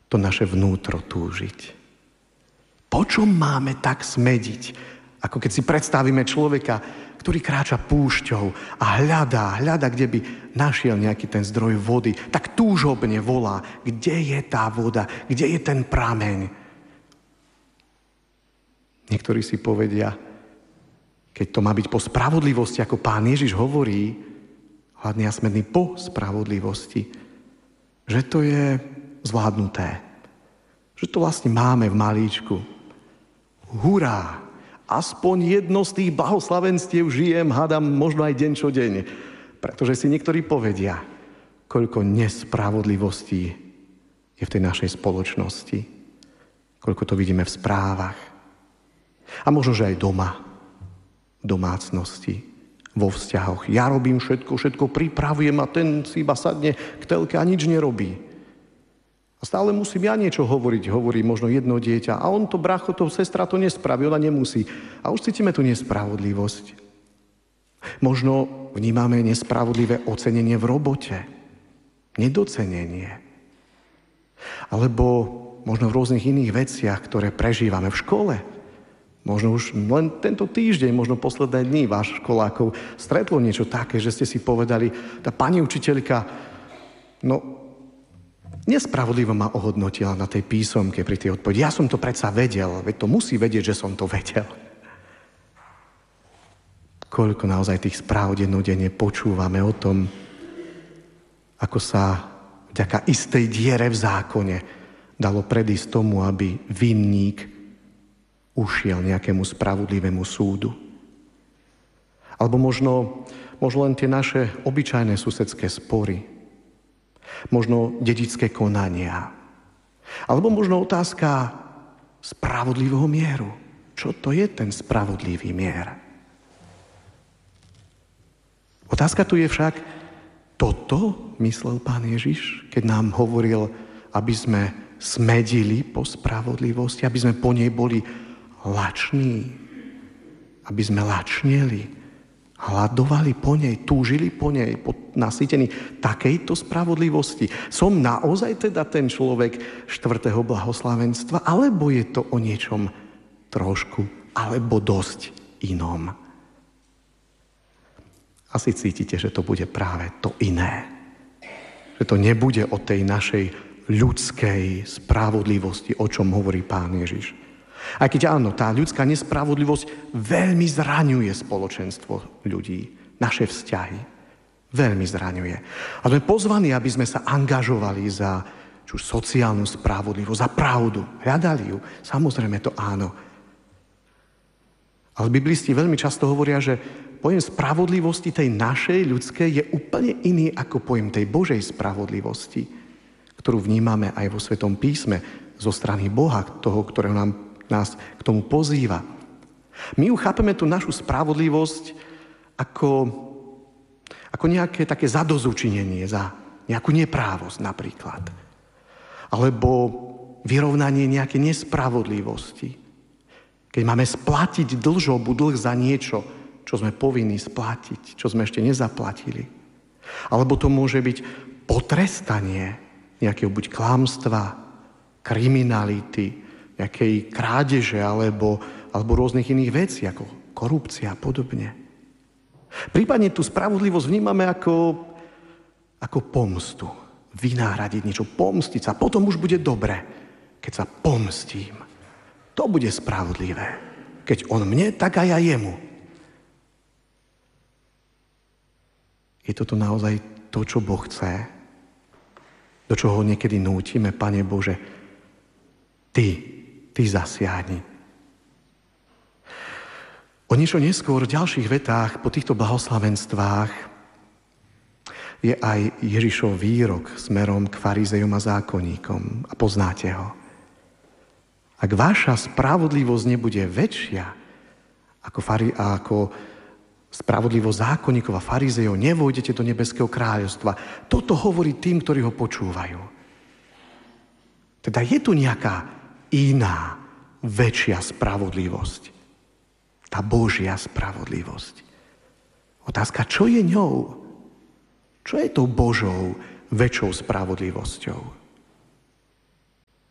to naše vnútro túžiť? Po čom máme tak smediť, ako keď si predstavíme človeka, ktorý kráča púšťou a hľadá, kde by našiel nejaký ten zdroj vody, tak túžobne volá, kde je tá voda, kde je ten prameň. Niektorí si povedia, keď to má byť po spravodlivosti, ako Pán Ježiš hovorí, hladný a smedný po spravodlivosti, že to je zvládnuté. Že to vlastne máme v malíčku. Hurá! Aspoň jedno z tých blahoslavenstiev žijem, hádam, možno aj deň čo deň. Pretože si niektorí povedia, koľko nespravodlivostí je v tej našej spoločnosti. Koľko to vidíme v správach. A možno, že aj doma, v domácnosti, vo vzťahoch. Ja robím všetko pripravujem a ten si iba sadne k telke a nič nerobí. A stále musím ja niečo hovoriť, hovorí možno jedno dieťa. A on to, bracho, to sestra to nespraví, ona nemusí. A už cítime tú nespravodlivosť. Možno vnímame nespravodlivé ocenenie v robote. Nedocenenie. Alebo možno v rôznych iných veciach, ktoré prežívame v škole. Možno už len tento týždeň, možno posledné dni váš školákov stretlo niečo také, že ste si povedali, tá pani učiteľka, nespravodlivo ma ohodnotila na tej písomke pri tej odpovedi. Ja som to predsa vedel, veď to musí vedieť, že som to vedel. Koľko naozaj tých správ dennodenne počúvame o tom, ako sa vďaka istej diere v zákone dalo predísť tomu, aby vinník ušiel nejakému spravodlivému súdu. Alebo možno len tie naše obyčajné susedské spory, možno dedičské konania. Alebo možno otázka spravodlivého mieru. Čo to je ten spravodlivý mier? Otázka tu je však, toto myslel Pán Ježiš, keď nám hovoril, aby sme smedili po spravodlivosti, aby sme po nej boli lační, aby sme lačneli, hladovali po nej, túžili po nej, nasýtení takejto spravodlivosti. Som naozaj teda ten človek 4. blahoslavenstva, alebo je to o niečom trošku, alebo dosť inom? Asi cítite, že to bude práve to iné. Že to nebude o tej našej ľudskej spravodlivosti, o čom hovorí Pán Ježiš. Aj keď áno, tá ľudská nespravodlivosť veľmi zraňuje spoločenstvo ľudí, naše vzťahy. Veľmi zraňuje. A sme pozvaní, aby sme sa angažovali za sociálnu spravodlivosť, za pravdu. Hľadali ju. Samozrejme to áno. Ale biblisti veľmi často hovoria, že pojem spravodlivosti tej našej ľudskej je úplne iný ako pojem tej Božej spravodlivosti, ktorú vnímame aj vo Svetom písme zo strany Boha, toho, ktorého nás k tomu pozýva. My ju chápeme tú našu spravodlivosť ako nejaké také zadozučinenie za nejakú neprávosť napríklad. Alebo vyrovnanie nejaké nespravodlivosti. Keď máme splatiť dlh za niečo, čo sme povinní splatiť, čo sme ešte nezaplatili. Alebo to môže byť potrestanie nejakého buď klamstva, kriminality, nejakej krádeže alebo rôznych iných vecí, ako korupcia a podobne. Prípadne tú spravodlivosť vnímame ako pomstu. Vynáhradiť niečo, pomstiť sa. Potom už bude dobre, keď sa pomstím. To bude spravodlivé. Keď on mne, tak aj ja jemu. Je toto naozaj to, čo Boh chce? Do čoho niekedy nútime, Pane Bože? Ty zasiahni. O niečo neskôr v ďalších vetách po týchto blahoslavenstvách je aj Ježišov výrok smerom k farizejom a zákonníkom. A poznáte ho. Ak vaša spravodlivosť nebude väčšia ako spravodlivosť zákonníkov a farizejov, nevôjdete do nebeského kráľovstva. Toto hovorí tým, ktorí ho počúvajú. Teda je tu nejaká iná, väčšia spravodlivosť. Tá Božia spravodlivosť. Otázka, čo je ňou? Čo je tou Božou väčšou spravodlivosťou?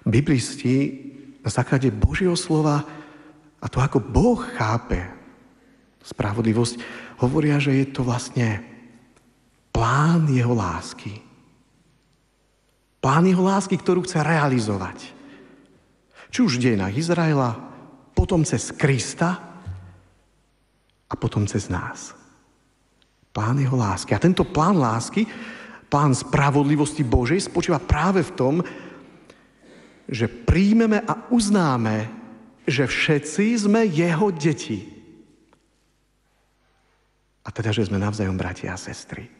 Biblisti na základe Božieho slova a to, ako Boh chápe spravodlivosť, hovoria, že je to vlastne plán jeho lásky. Plán jeho lásky, ktorú chce realizovať. Či už v dejinách Izraela, potom cez Krista a potom cez nás. Plán jeho lásky. A tento plán lásky, plán spravodlivosti Božej spočíva práve v tom, že príjmeme a uznáme, že všetci sme jeho deti. A teda, že sme navzájom bratia a sestry.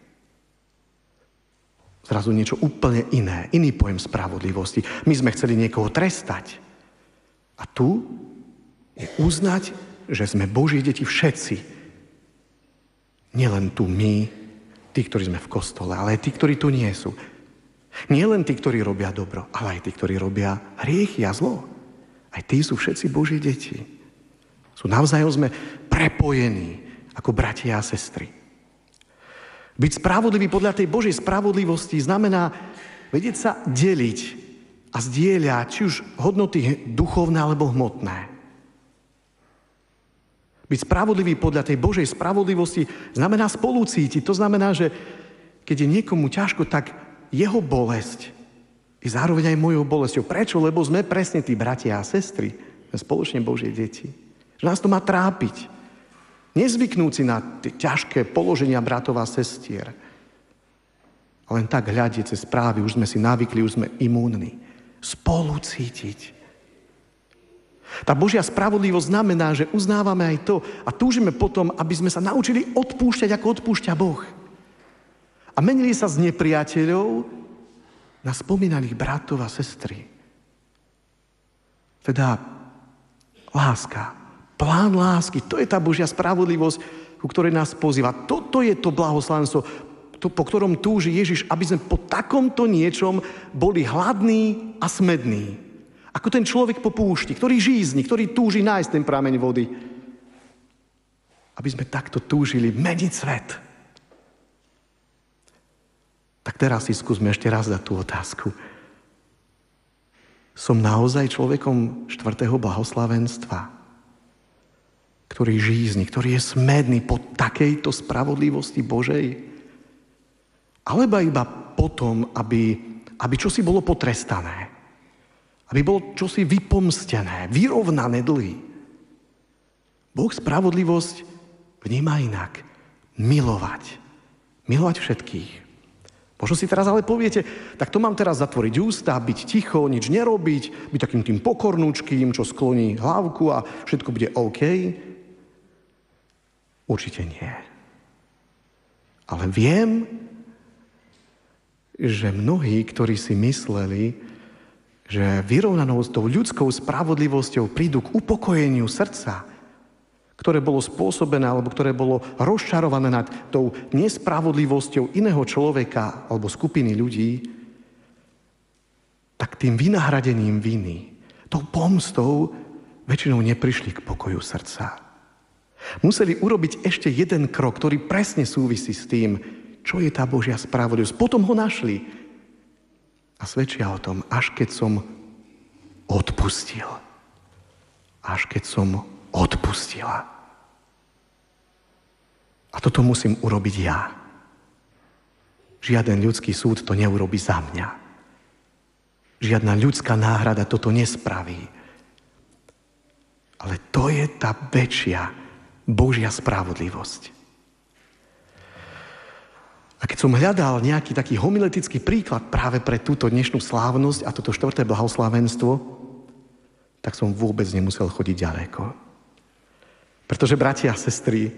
Zrazu niečo úplne iné, iný pojem spravodlivosti. My sme chceli niekoho trestať. A tu je uznať, že sme Božie deti všetci. Nielen tu my, tí, ktorí sme v kostole, ale aj tí, ktorí tu nie sú. Nie len tí, ktorí robia dobro, ale aj tí, ktorí robia hriechy a zlo. Aj tí sú všetci Božie deti. Navzájom sme prepojení ako bratia a sestry. Byť spravodlivý podľa tej Božej spravodlivosti znamená vedieť sa deliť a zdieľať či už hodnoty duchovné alebo hmotné. Byť spravodlivý podľa tej Božej spravodlivosti znamená spolucítiť. To znamená, že keď je niekomu ťažko, tak jeho bolesť je zároveň aj mojou bolesťou. Prečo? Lebo sme presne tí bratia a sestry. Sme spoločne Božie deti. Že nás to má trápiť. Nezvyknúť si na tie ťažké položenia bratov a sestier. A len tak hľadiť cez správy, už sme si navykli, už sme imúnni. Spolucítiť. Tá Božia spravodlivosť znamená, že uznávame aj to a túžime potom, aby sme sa naučili odpúšťať, ako odpúšťa Boh. A menili sa z nepriateľov na spomínaných bratov a sestry. Teda láska. Plán lásky, to je tá Božia spravodlivosť, ku ktorej nás pozýva. Toto je to blahoslavenstvo, po ktorom túži Ježiš, aby sme po takomto niečom boli hladní a smední. Ako ten človek po púšti, ktorý žízni, ktorý túži nájsť ten prameň vody. Aby sme takto túžili meniť svet. Tak teraz si skúsme ešte raz dať tú otázku. Som naozaj človekom 4. blahoslavenstva, ktorý žízni, ktorý je smedný po takejto spravodlivosti Božej? Alebo iba potom, aby čosi bolo potrestané? Aby bolo čosi vypomstené, vyrovnané dlhy? Boh spravodlivosť vníma inak. Milovať. Milovať všetkých. Možno si teraz ale poviete, tak to mám teraz zatvoriť ústa, byť ticho, nič nerobiť, byť takým tým pokornúčkým, čo skloní hlavku a všetko bude OK. Určite nie. Ale viem, že mnohí, ktorí si mysleli, že vyrovnanou s tou ľudskou spravodlivosťou prídu k upokojeniu srdca, ktoré bolo spôsobené alebo ktoré bolo rozčarované nad tou nespravodlivosťou iného človeka alebo skupiny ľudí, tak tým vynahradením viny, tou pomstou väčšinou neprišli k pokoju srdca. Museli urobiť ešte jeden krok, ktorý presne súvisí s tým, čo je tá Božia spravodlivosť. Potom ho našli a svedčia o tom, až keď som odpustil. Až keď som odpustila. A toto musím urobiť ja. Žiaden ľudský súd to neurobi za mňa. Žiadna ľudská náhrada toto nespraví. Ale to je tá väčšia Božia spravodlivosť. A keď som hľadal nejaký taký homiletický príklad práve pre túto dnešnú slávnosť a toto 4. blahoslavenstvo, tak som vôbec nemusel chodiť ďaleko. Pretože, bratia a sestry,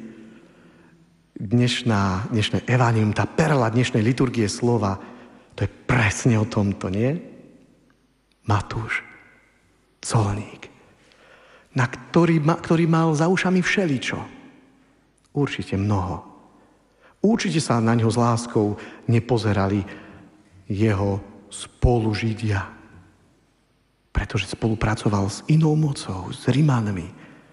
dnešné evanjelium, tá perla dnešnej liturgie slova, to je presne o tomto, nie? Matúš, colník, ktorý mal za ušami všeličo. Určite mnoho. Určite sa na ňo s láskou nepozerali jeho spolužidia. Pretože spolupracoval s inou mocou, s Rimanmi.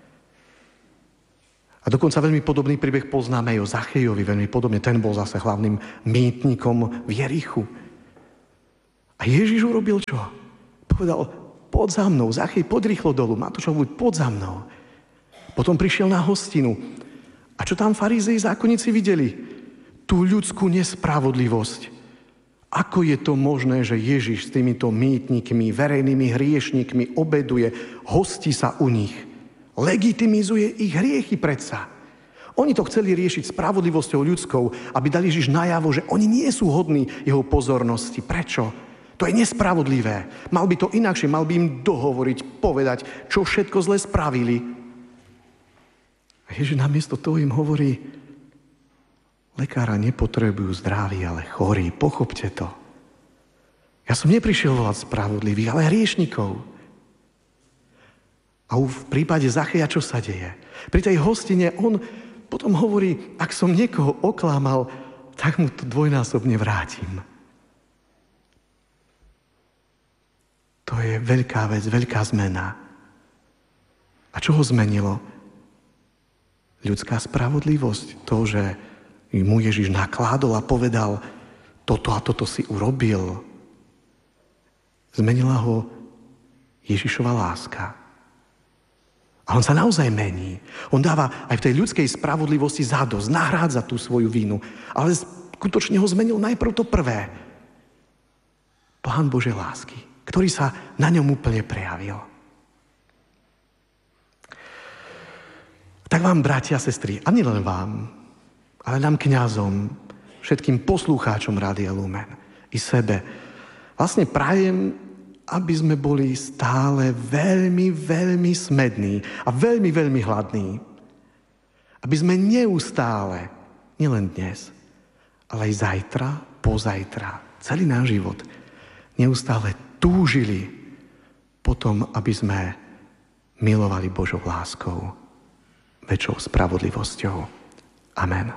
A dokonca veľmi podobný príbeh poznáme aj o Zachejovi, veľmi podobne. Ten bol zase hlavným mýtnikom v Jerichu. A Ježiš urobil čo? Povedal, poď za mnou. Zachej, poď rýchlo dolu. Matúš hovorí, poď za mnou. Potom prišiel na hostinu. A čo tam farizei zákonníci videli? Tú ľudskú nespravodlivosť. Ako je to možné, že Ježiš s týmito mýtnikmi, verejnými hriešnikmi obeduje, hostí sa u nich, legitimizuje ich hriechy predsa. Oni to chceli riešiť spravodlivosťou ľudskou, aby dali Ježiš najavo, že oni nie sú hodní jeho pozornosti. Prečo? To je nespravodlivé. Mal by to inakšie, mal by im dohovoriť, povedať, čo všetko zle spravili. A Ježiš namiesto toho im hovorí, lekára nepotrebujú zdraví, ale chorí. Pochopte to. Ja som neprišiel volať spravodlivých, ale hriešnikov. A v prípade Zacheja čo sa deje? Pri tej hostine on potom hovorí, ak som niekoho oklamal, tak mu to dvojnásobne vrátim. To je veľká vec, veľká zmena. A čo ho zmenilo? Ľudská spravodlivosť. To, že mu Ježiš nakládol a povedal, toto a toto si urobil. Zmenila ho Ježišova láska. A on sa naozaj mení. On dáva aj v tej ľudskej spravodlivosti zadosť, nahrádza tú svoju vinu. Ale skutočne ho zmenil najprv to prvé. Plán Božej lásky, ktorý sa na ňom úplne prejavil. Tak vám, bratia a sestry, a nielen vám, ale nám kňazom, všetkým poslucháčom Rádia Lumen i sebe, vlastne prajem, aby sme boli stále veľmi, veľmi smední a veľmi, veľmi hladní. Aby sme neustále, nielen dnes, ale aj zajtra, pozajtra, celý náš život, neustále túžili potom, aby sme milovali Božou láskou, väčšou spravodlivosťou. Amen.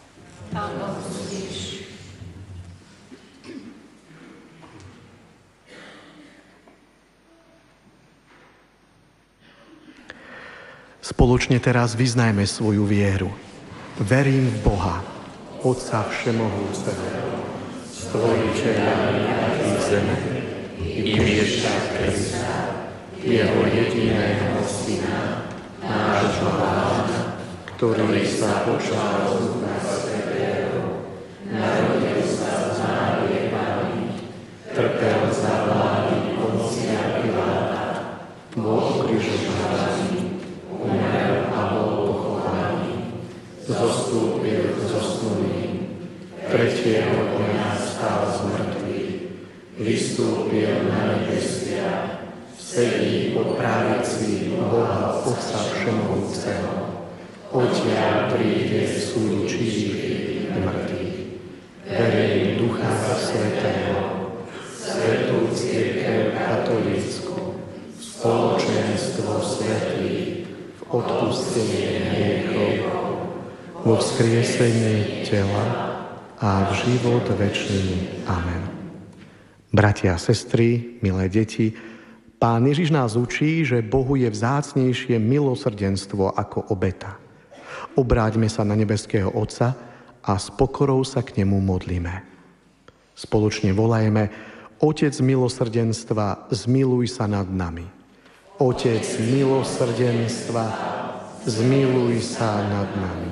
Spoločne teraz vyznajme svoju vieru. Verím v Boha, Otca Všemohúceho, Stvoriteľa neba i zeme, i Ježiša Krista, jeho jediného Syna, nášho Pána, ktorý sa počal z Ducha Svätého, narodil sa z Márie Panny, trpel za vlády Poncia Piláta, bol ukrižovaný, umrel a bol pochovaný, zostúpil k zosnulým, tretieho dňa vstal z mŕtvych, vystúpil na nebesia, sedí po pravici Boha Otca Všemohúceho, odtiaľ príde súdiť živých i mŕtvych. Verím Ducha Svätého, Svätú Cirkev katolícku, spoločenstvo svätých, v odpustenie hriechov, vo vzkriesení tela a v život večný. Amen. Bratia a sestry, milé deti, Pán Ježiš nás učí, že Bohu je vzácnejšie milosrdenstvo ako obeta. Obráťme sa na nebeského Otca a s pokorou sa k nemu modlíme. Spoločne volajme: Otec milosrdenstva, zmiluj sa nad nami. Otec milosrdenstva, zmiluj sa nad nami.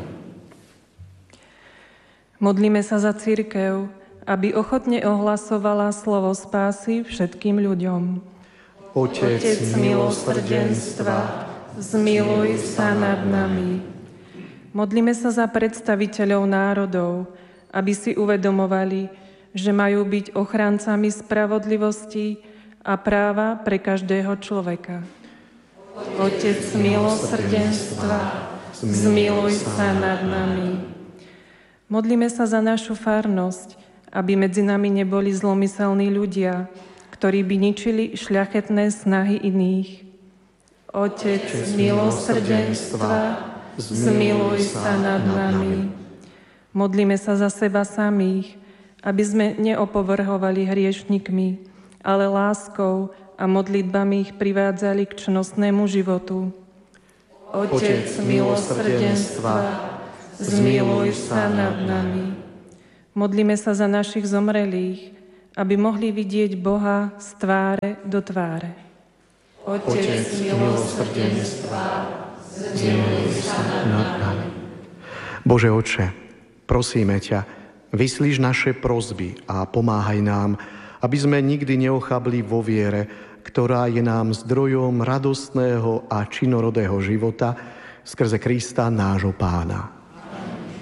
Modlíme sa za cirkev, aby ochotne ohlasovala slovo spásy všetkým ľuďom. Otec milosrdenstva, zmiluj sa nad nami. Modlíme sa za predstaviteľov národov, aby si uvedomovali, že majú byť ochrancami spravodlivosti a práva pre každého človeka. Otec milosrdenstva, zmiluj sa nad nami. Modlíme sa za našu farnosť, aby medzi nami neboli zlomyselní ľudia, ktorí by ničili šľachetné snahy iných. Otec milosrdenstva, zmiluj sa nad nami. Modlíme sa za seba samých, aby sme neopovrhovali hriešnikmi, ale láskou a modlitbami ich privádzali k čnostnému životu. Otec milosrdenstva, zmiluj sa nad nami. Modlíme sa za našich zomrelých, aby mohli vidieť Boha z tváre do tváre. Otec milosrdenstva, zmiluj sa nad nami. Bože Otče, prosíme ťa, vyslíš naše prosby a pomáhaj nám, aby sme nikdy neochabli vo viere, ktorá je nám zdrojom radostného a činorodého života skrze Krista nášho Pána.